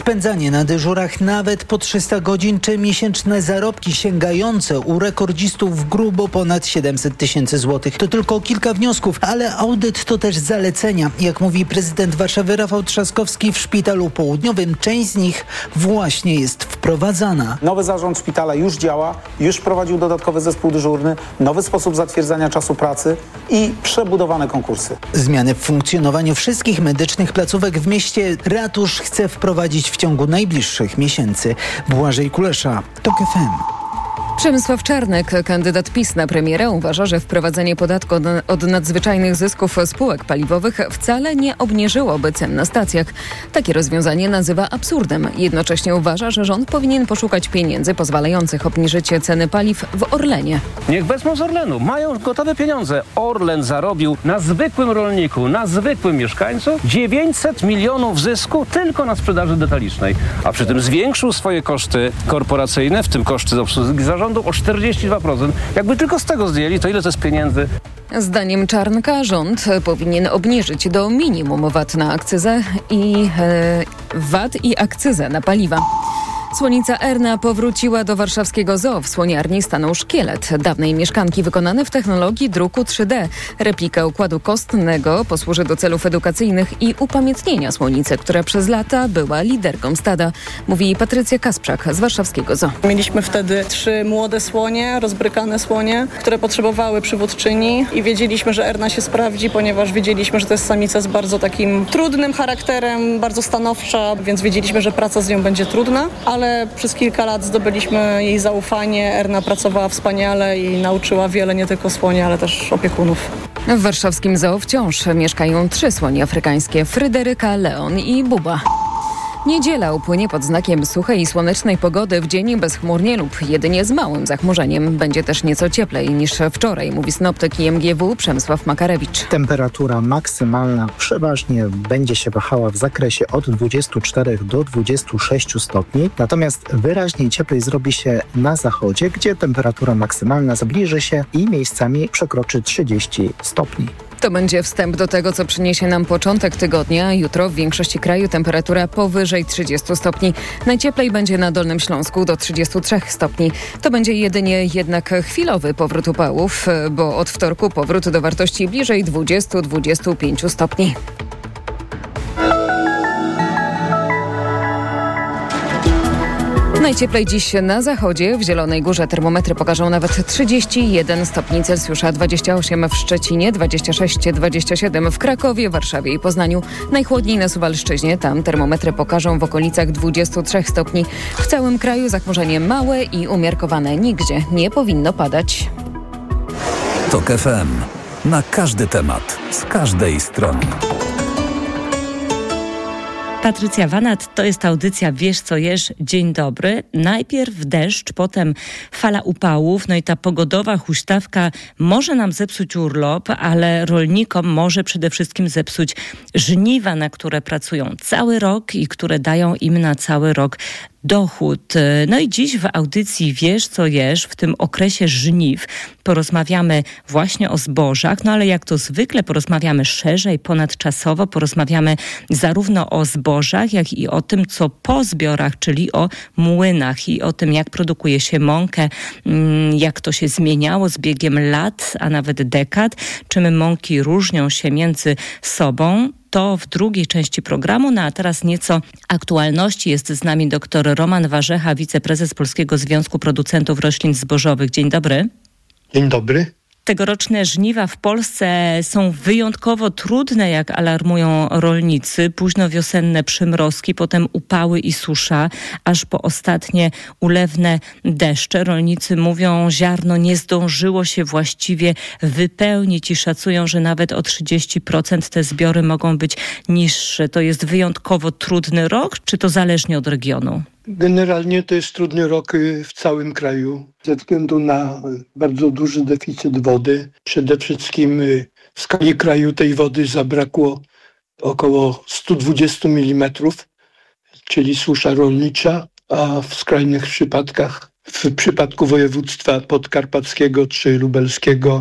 Spędzanie na dyżurach nawet po 300 godzin czy miesięczne zarobki sięgające u rekordzistów grubo ponad 700 tysięcy złotych. To tylko kilka wniosków, ale audyt to też zalecenia. Jak mówi prezydent Warszawy Rafał Trzaskowski, w Szpitalu Południowym część z nich właśnie jest wprowadzana. Nowy zarząd szpitala już działa, już wprowadził dodatkowy zespół dyżurny, nowy sposób zatwierdzania czasu pracy i przebudowane konkursy. Zmiany w funkcjonowaniu wszystkich medycznych placówek w mieście ratusz chce wprowadzić w ciągu najbliższych miesięcy. Błażej Kulesza, TOK FM. Przemysław Czarnek, kandydat PiS na premiera, uważa, że wprowadzenie podatku od nadzwyczajnych zysków spółek paliwowych wcale nie obniżyłoby cen na stacjach. Takie rozwiązanie nazywa absurdem. Jednocześnie uważa, że rząd powinien poszukać pieniędzy pozwalających obniżyć ceny paliw w Orlenie. Niech wezmą z Orlenu. Mają gotowe pieniądze. Orlen zarobił na zwykłym rolniku, na zwykłym mieszkańcu 900 milionów zysku tylko na sprzedaży detalicznej. A przy tym zwiększył swoje koszty korporacyjne, w tym koszty obsługi zarządu, o 42%. Jakby tylko z tego zdjęli, to ile to jest pieniędzy? Zdaniem Czarnka rząd powinien obniżyć do minimum VAT na akcyzę VAT i akcyzę na paliwa. Słonica Erna powróciła do warszawskiego zoo. W słoniarni stanął szkielet dawnej mieszkanki wykonany w technologii druku 3D. Replika układu kostnego posłuży do celów edukacyjnych i upamiętnienia słonicy, która przez lata była liderką stada, mówi Patrycja Kasprzak z warszawskiego zoo. Mieliśmy wtedy 3 młode słonie, rozbrykane słonie, które potrzebowały przywódczyni i wiedzieliśmy, że Erna się sprawdzi, ponieważ wiedzieliśmy, że to jest samica z bardzo takim trudnym charakterem, bardzo stanowcza, więc wiedzieliśmy, że praca z nią będzie trudna, ale przez kilka lat zdobyliśmy jej zaufanie. Erna pracowała wspaniale i nauczyła wiele nie tylko słoni, ale też opiekunów. W warszawskim zoo wciąż mieszkają 3 słonie afrykańskie: Fryderyka, Leon i Buba. Niedziela upłynie pod znakiem suchej i słonecznej pogody w dzień bezchmurnie lub jedynie z małym zachmurzeniem. Będzie też nieco cieplej niż wczoraj, mówi synoptyk IMGW Przemysław Makarewicz. Temperatura maksymalna przeważnie będzie się wahała w zakresie od 24 do 26 stopni, natomiast wyraźniej cieplej zrobi się na zachodzie, gdzie temperatura maksymalna zbliży się i miejscami przekroczy 30 stopni. To będzie wstęp do tego, co przyniesie nam początek tygodnia. Jutro w większości kraju temperatura powyżej 30 stopni. Najcieplej będzie na Dolnym Śląsku do 33 stopni. To będzie jedynie jednak chwilowy powrót upałów, bo od wtorku powrót do wartości bliżej 20-25 stopni. Najcieplej dziś na zachodzie. W Zielonej Górze termometry pokażą nawet 31 stopni Celsjusza, 28 w Szczecinie, 26-27 w Krakowie, Warszawie i Poznaniu. Najchłodniej na Suwalszczyźnie. Tam termometry pokażą w okolicach 23 stopni. W całym kraju zachmurzenie małe i umiarkowane. Nigdzie nie powinno padać. TOK FM. Na każdy temat. Z każdej strony. Patrycja Wanat, to jest audycja Wiesz co jesz. Dzień dobry. Najpierw deszcz, potem fala upałów, no i ta pogodowa huśtawka może nam zepsuć urlop, ale rolnikom może przede wszystkim zepsuć żniwa, na które pracują cały rok i które dają im na cały rok dochód. No i dziś w audycji Wiesz co jesz, w tym okresie żniw, porozmawiamy właśnie o zbożach, no ale jak to zwykle porozmawiamy szerzej, ponadczasowo, porozmawiamy zarówno o zbożach, jak i o tym, co po zbiorach, czyli o młynach i o tym, jak produkuje się mąkę, jak to się zmieniało z biegiem lat, a nawet dekad, czym mąki różnią się między sobą. To w drugiej części programu, no a teraz nieco aktualności. Jest z nami dr Roman Warzecha, wiceprezes Polskiego Związku Producentów Roślin Zbożowych. Dzień dobry. Dzień dobry. Tegoroczne żniwa w Polsce są wyjątkowo trudne, jak alarmują rolnicy. Późno wiosenne przymrozki, potem upały i susza, aż po ostatnie ulewne deszcze. Rolnicy mówią, ziarno nie zdążyło się właściwie wypełnić i szacują, że nawet o 30% te zbiory mogą być niższe. To jest wyjątkowo trudny rok, czy to zależnie od regionu? Generalnie to jest trudny rok w całym kraju ze względu na bardzo duży deficyt wody. Przede wszystkim w skali kraju tej wody zabrakło około 120 mm, czyli susza rolnicza, a w skrajnych przypadkach, w przypadku województwa podkarpackiego czy lubelskiego,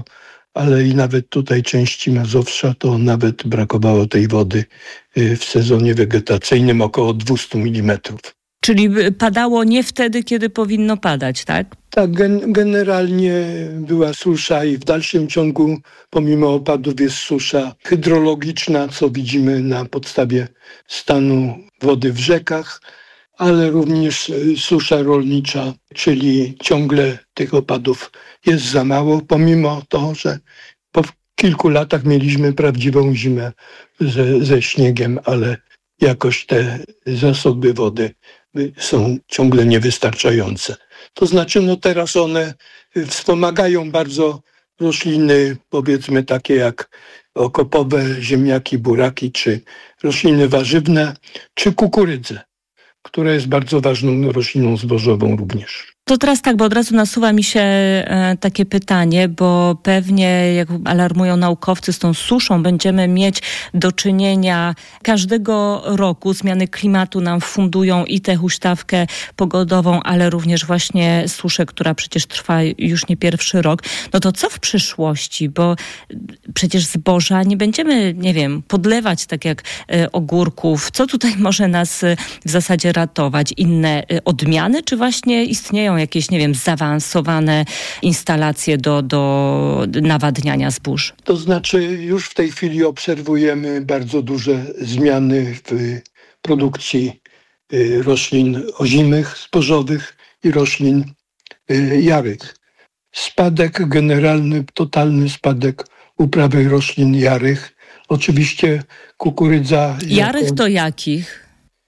ale i nawet tutaj części Mazowsza to nawet brakowało tej wody w sezonie wegetacyjnym około 200 mm. Czyli padało nie wtedy, kiedy powinno padać, tak? Tak, generalnie była susza i w dalszym ciągu pomimo opadów jest susza hydrologiczna, co widzimy na podstawie stanu wody w rzekach, ale również susza rolnicza, czyli ciągle tych opadów jest za mało, pomimo to, że po kilku latach mieliśmy prawdziwą zimę ze śniegiem, ale jakoś te zasoby wody są ciągle niewystarczające. To znaczy, teraz one wspomagają bardzo rośliny, powiedzmy takie jak okopowe, ziemniaki, buraki, czy rośliny warzywne, czy kukurydzę, która jest bardzo ważną rośliną zbożową również. To teraz tak, bo od razu nasuwa mi się takie pytanie, bo pewnie jak alarmują naukowcy, z tą suszą będziemy mieć do czynienia każdego roku. Zmiany klimatu nam fundują i tę huśtawkę pogodową, ale również właśnie suszę, która przecież trwa już nie pierwszy rok. No to co w przyszłości? Bo przecież zboża nie będziemy, podlewać tak jak ogórków. Co tutaj może nas w zasadzie ratować? Inne odmiany, czy właśnie istnieją jakieś, zaawansowane instalacje do nawadniania zbóż? To znaczy już w tej chwili obserwujemy bardzo duże zmiany w produkcji roślin ozimych, zbożowych i roślin jarych. Spadek generalny, totalny spadek uprawy roślin jarych. Oczywiście kukurydza... Jarych to jakich?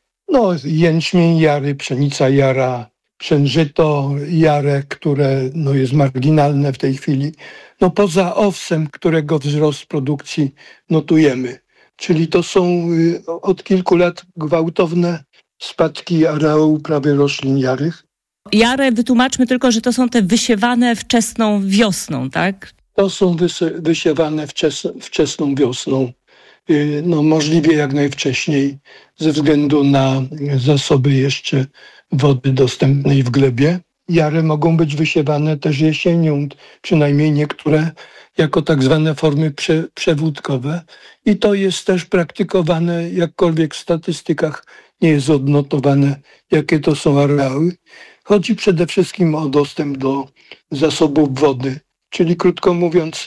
Jęczmień jary, pszenica jara, pszenżyto jare, które jest marginalne w tej chwili. Poza owsem, którego wzrost produkcji notujemy. Czyli to są od kilku lat gwałtowne spadki areału uprawy roślin jarych. Jarę wytłumaczmy tylko, że to są te wysiewane wczesną wiosną, tak? To są wysiewane wczesną wiosną. Możliwie jak najwcześniej ze względu na zasoby jeszcze wody dostępnej w glebie. Jary mogą być wysiewane też jesienią, przynajmniej niektóre jako tak zwane formy przewódkowe. I to jest też praktykowane, jakkolwiek w statystykach nie jest odnotowane, jakie to są areały. Chodzi przede wszystkim o dostęp do zasobów wody, czyli krótko mówiąc,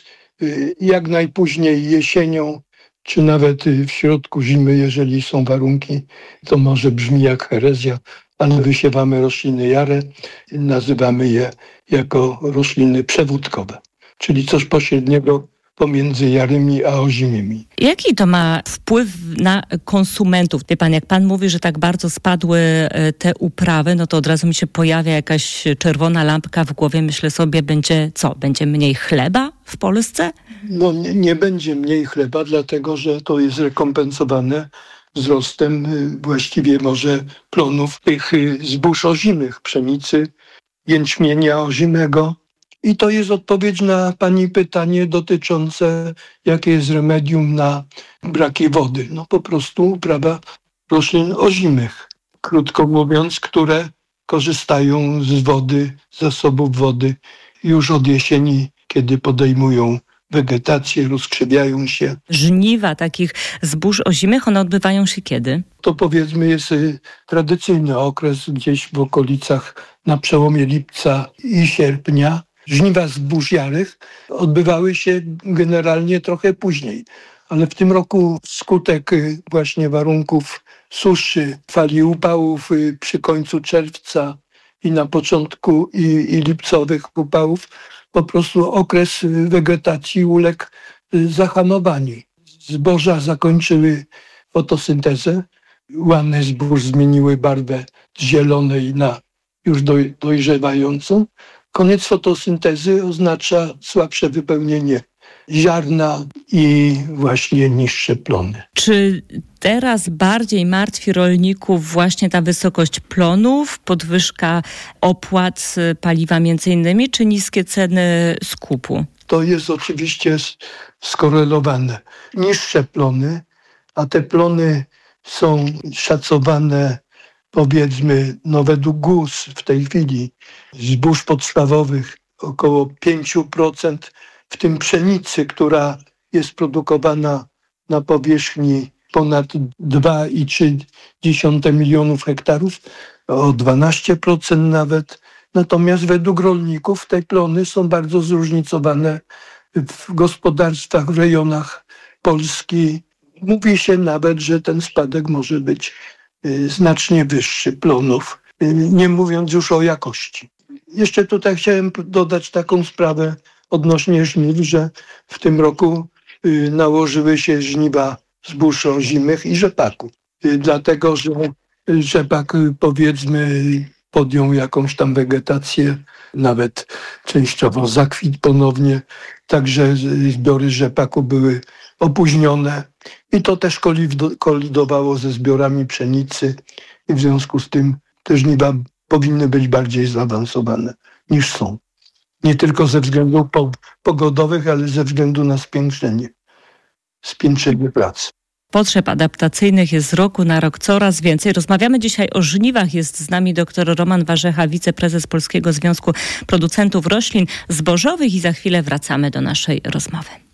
jak najpóźniej jesienią, czy nawet w środku zimy, jeżeli są warunki, to może brzmi jak herezja, ale wysiewamy rośliny jare, nazywamy je jako rośliny przewódkowe, czyli coś pośredniego pomiędzy jarymi a ozimymi. Jaki to ma wpływ na konsumentów? Jak pan mówi, że tak bardzo spadły te uprawy, to od razu mi się pojawia jakaś czerwona lampka w głowie. Myślę sobie, będzie co? Będzie mniej chleba w Polsce? Nie będzie mniej chleba, dlatego że to jest rekompensowane wzrostem właściwie może plonów tych zbóż ozimych, pszenicy, jęczmienia ozimego. I to jest odpowiedź na pani pytanie dotyczące, jakie jest remedium na braki wody. Po prostu uprawa roślin ozimych, krótko mówiąc, które korzystają z wody, z zasobów wody już od jesieni, kiedy podejmują wegetację, rozkrzewiają się. Żniwa takich zbóż ozimych, one odbywają się kiedy? To powiedzmy jest tradycyjny okres gdzieś w okolicach na przełomie lipca i sierpnia. Żniwa zbóż jarych odbywały się generalnie trochę później, ale w tym roku wskutek właśnie warunków suszy, fali upałów przy końcu czerwca i na początku i lipcowych upałów, po prostu okres wegetacji uległ zahamowaniu. Zboża zakończyły fotosyntezę, łany zbóż zmieniły barwę z zielonej na już dojrzewającą. Koniec fotosyntezy oznacza słabsze wypełnienie ziarna i właśnie niższe plony. Czy teraz bardziej martwi rolników właśnie ta wysokość plonów, podwyżka opłat paliwa między innymi, czy niskie ceny skupu? To jest oczywiście skorelowane. Niższe plony, a te plony są szacowane powiedzmy według GUS w tej chwili zbóż podstawowych około 5% w tym pszenicy, która jest produkowana na powierzchni ponad 2,3 milionów hektarów, o 12% nawet. Natomiast według rolników te plony są bardzo zróżnicowane w gospodarstwach, w rejonach Polski. Mówi się nawet, że ten spadek może być znacznie wyższy plonów, nie mówiąc już o jakości. Jeszcze tutaj chciałem dodać taką sprawę odnośnie żniw, że w tym roku nałożyły się żniwa zbóż ozimych i rzepaku. Dlatego, że rzepak, powiedzmy, podjął jakąś tam wegetację, nawet częściowo zakwit ponownie, także zbiory rzepaku były opóźnione i to też kolidowało ze zbiorami pszenicy i w związku z tym te żniwa powinny być bardziej zaawansowane niż są. Nie tylko ze względów pogodowych, ale ze względu na spiętrzenie pracy. Potrzeb adaptacyjnych jest z roku na rok coraz więcej. Rozmawiamy dzisiaj o żniwach. Jest z nami dr Roman Warzecha, wiceprezes Polskiego Związku Producentów Roślin Zbożowych i za chwilę wracamy do naszej rozmowy.